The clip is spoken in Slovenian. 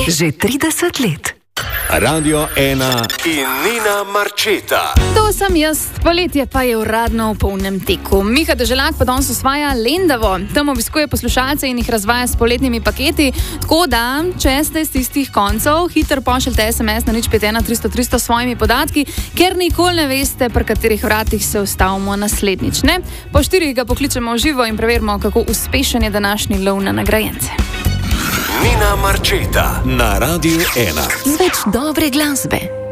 Že 30 let. Radio 1 in Nina Marčeta. To sem jaz, poletje pa je uradno v polnem teku. Miha Deželak pa danes osvaja Lendavo. Tam obiskuje poslušalce in jih razvaja s poletnimi paketi. Tako da, če ste z tistih koncev, hitro pošljite SMS na 051 300 300 s svojimi podatki, ker nikoli ne veste, pri katerih vratih se ustavimo naslednjič. Ne? Po 4 ga pokličemo v živo in preverimo, kako uspešen je današnji lov na nagrajence. Nina Marčeta na Radio 1. Z več dobre glasbe.